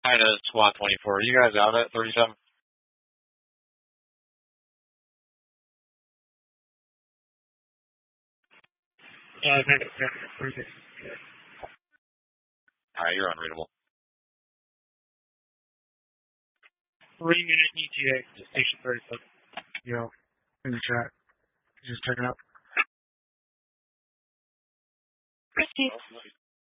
China Squad 24. You guys out at 37? Yeah, pretty good. Alright, you're unreadable. 3-minute ETA to station 37. Yo, in the chat. Just checking out. Christy.